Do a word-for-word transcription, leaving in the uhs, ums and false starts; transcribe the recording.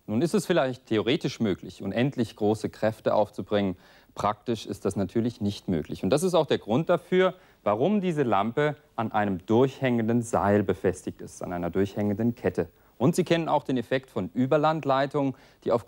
Nun ist es vielleicht theoretisch möglich, unendlich große Kräfte aufzubringen. Praktisch ist das natürlich nicht möglich. Und das ist auch der Grund dafür, warum diese Lampe an einem durchhängenden Seil befestigt ist, an einer durchhängenden Kette. Und Sie kennen auch den Effekt von Überlandleitungen, die aufgrund